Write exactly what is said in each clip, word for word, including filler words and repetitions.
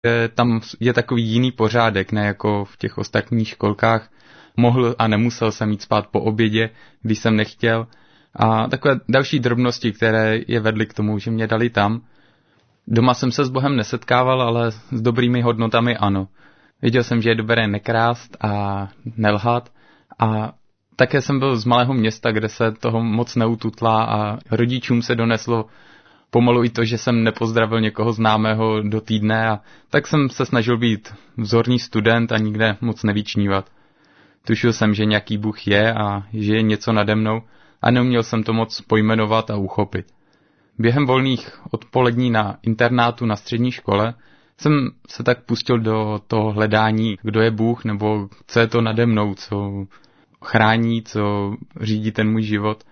že tam je takový jiný pořádek, ne jako v těch ostatních školkách. Mohl a nemusel jsem jít spát po obědě, když jsem nechtěl. A takové další drobnosti, které je vedly k tomu, že mě dali tam. Doma jsem se s Bohem nesetkával, ale s dobrými hodnotami ano. Věděl jsem, že je dobré nekrást a nelhat. A také jsem byl z malého města, kde se toho moc neututlá a rodičům se doneslo pomalu i to, že jsem nepozdravil někoho známého do týdne, a tak jsem se snažil být vzorný student a nikde moc nevyčnívat. Tušil jsem, že nějaký Bůh je a že je něco nade mnou a neuměl jsem to moc pojmenovat a uchopit. Během volných odpolední na internátu na střední škole jsem se tak pustil do toho hledání, kdo je Bůh nebo co je to nade mnou, co chrání, co řídí ten můj život.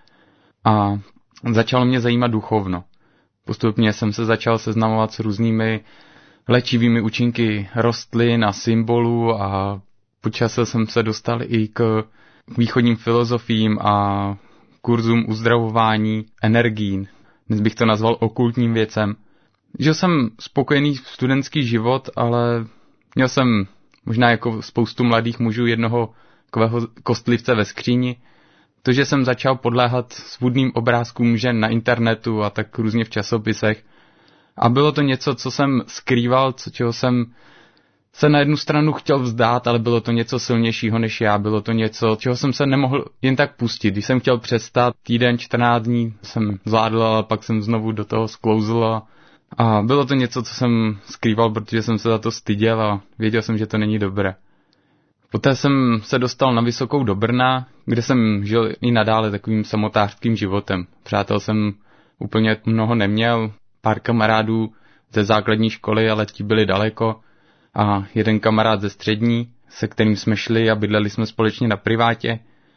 A začalo mě zajímat duchovno. Postupně jsem se začal seznamovat s různými léčivými účinky rostlin a symbolů a po čase jsem se dostal i k východním filozofiím a kurzům uzdravování energií. Dnes bych to nazval okultním věcem. Žil jsem spokojený studentský život, ale měl jsem možná jako spoustu mladých mužů jednoho takového kostlivce ve skříni. To, že jsem začal podléhat svůdným obrázkům žen na internetu a tak různě v časopisech. A bylo to něco, co jsem skrýval, co, čeho jsem se na jednu stranu chtěl vzdát, ale bylo to něco silnějšího než já. Bylo to něco, čeho jsem se nemohl jen tak pustit. Když jsem chtěl přestat týden, čtrnáct dní jsem zvládl, ale pak jsem znovu do toho sklouzl. A bylo to něco, co jsem skrýval, protože jsem se za to styděl a věděl jsem, že to není dobré. Poté jsem se dostal na Vysokou do Brna, kde jsem žil i nadále takovým samotářským životem. Přátel jsem úplně mnoho neměl, pár kamarádů ze základní školy, ale ti byli daleko. A jeden kamarád ze střední, se kterým jsme šli a bydleli jsme společně na privátě.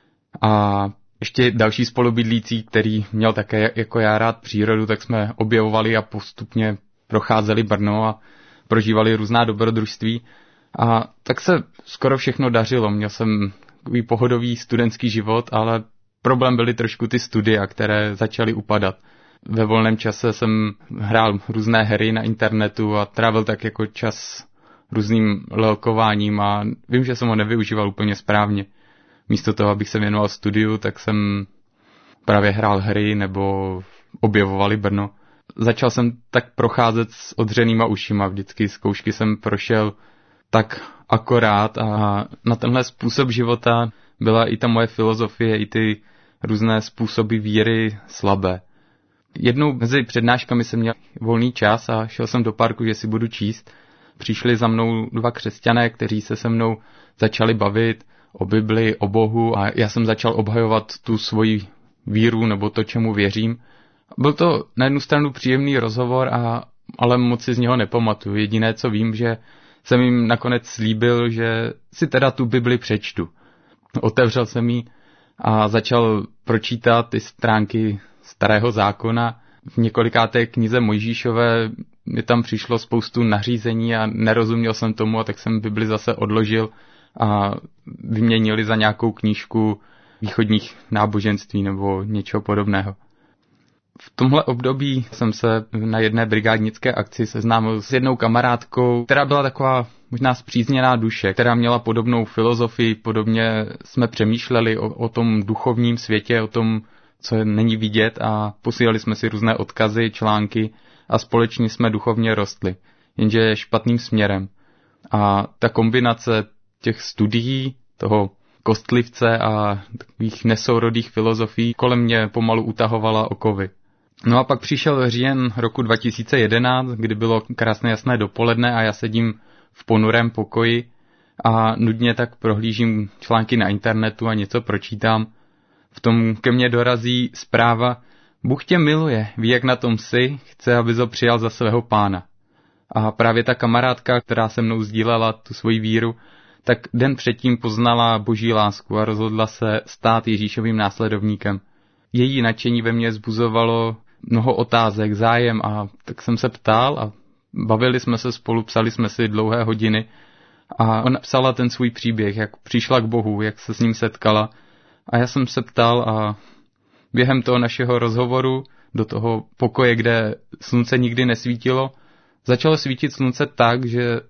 A ještě další spolubydlící, který měl také jako já rád přírodu, tak jsme objevovali a postupně procházeli Brno a prožívali různá dobrodružství. A tak se skoro všechno dařilo. Měl jsem takový pohodový studentský život, ale problém byly trošku ty studia, které začaly upadat. Ve volném čase jsem hrál různé hry na internetu a trávil tak jako čas různým lelkováním a vím, že jsem ho nevyužíval úplně správně. Místo toho, abych se věnoval studiu, tak jsem právě hrál hry nebo objevovali Brno. Začal jsem tak procházet s odřenýma ušima. Vždycky zkoušky jsem prošel tak akorát a na tenhle způsob života byla i ta moje filozofie, i ty různé způsoby víry slabé. Jednou mezi přednáškami jsem měl volný čas a šel jsem do parku, že si budu číst. Přišli za mnou dva křesťané, kteří se se mnou začali bavit o Bibli, o Bohu a já jsem začal obhajovat tu svoji víru nebo to, čemu věřím. Byl to na jednu stranu příjemný rozhovor, a, ale moc si z něho nepamatuju. Jediné, co vím, že jsem jim nakonec slíbil, že si teda tu Bibli přečtu. Otevřel jsem ji a začal pročítat ty stránky Starého zákona. V několikáté knize Mojžíšové mi tam přišlo spoustu nařízení a nerozuměl jsem tomu, a tak jsem Bibli zase odložil a vyměnili za nějakou knížku východních náboženství nebo něčeho podobného. V tomhle období jsem se na jedné brigádnické akci seznámil s jednou kamarádkou, která byla taková možná spřízněná duše, která měla podobnou filozofii, podobně jsme přemýšleli o, o tom duchovním světě, o tom, co není vidět, a posílali jsme si různé odkazy, články a společně jsme duchovně rostli, jenže špatným směrem. A ta kombinace těch studií, toho kostlivce a takových nesourodých filozofií kolem mě pomalu utahovala okovy. No a pak přišel říjen roku dva tisíce jedenáct, kdy bylo krásné jasné dopoledne a já sedím v ponurém pokoji a nudně tak prohlížím články na internetu a něco pročítám. V tom ke mně dorazí zpráva: Bůh tě miluje, ví, jak na tom jsi, chce, abys ho přijal za svého pána. A právě ta kamarádka, která se mnou sdílela tu svoji víru, tak den předtím poznala Boží lásku a rozhodla se stát Ježíšovým následovníkem. Její nadšení ve mně vzbuzovalo mnoho otázek, zájem, a tak jsem se ptal a bavili jsme se spolu, psali jsme si dlouhé hodiny a ona psala ten svůj příběh, jak přišla k Bohu, jak se s ním setkala, a já jsem se ptal a během toho našeho rozhovoru do toho pokoje, kde slunce nikdy nesvítilo, začalo svítit slunce tak, že